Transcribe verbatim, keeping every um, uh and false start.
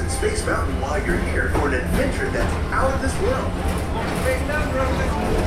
in Space Mountain while you're here for an adventure that's out of this world. Big number of